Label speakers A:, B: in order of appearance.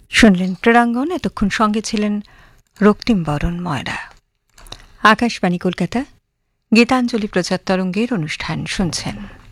A: শুনলেন ক্রীড়াঙ্গন। এতক্ষণ সঙ্গে ছিলেন রক্তিম বরণ ময়রা। আকাশবাণী কলকাতা, গীতাঞ্জলি প্রচার তরঙ্গের অনুষ্ঠান শুনছেন।